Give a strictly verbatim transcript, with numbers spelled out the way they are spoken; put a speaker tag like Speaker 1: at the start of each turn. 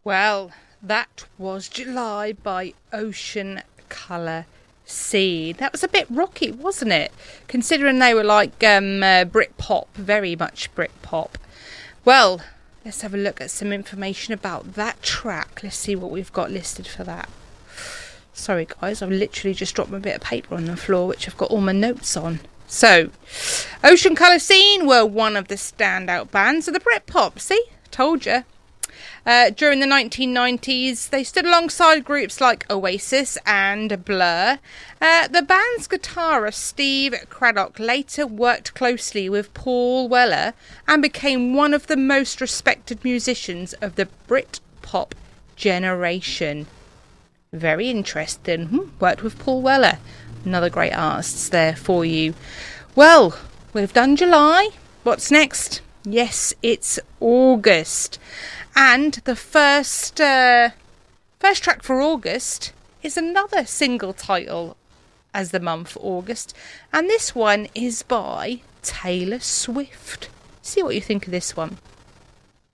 Speaker 1: Well, that was July by Ocean Colour Scene. That was a bit rocky, wasn't it? Considering they were like um, uh, Britpop, very much Britpop. Well, let's have a look at some information about that track. Let's see what we've got listed for that. Sorry guys, I've literally just dropped my bit of paper on the floor which I've got all my notes on. So, Ocean Colour Scene were one of the standout bands of the Britpop. See? Told you. Uh, during the nineteen nineties, they stood alongside groups like Oasis and Blur. Uh, the band's guitarist Steve Craddock later worked closely with Paul Weller and became one of the most respected musicians of the Britpop generation. Very interesting. Hmm, worked with Paul Weller. Another great artist there for you. Well, we've done July. What's next? Yes, it's August. And the first uh, first track for August is another single title as the month August. And this one is by Taylor Swift. See what you think of this one.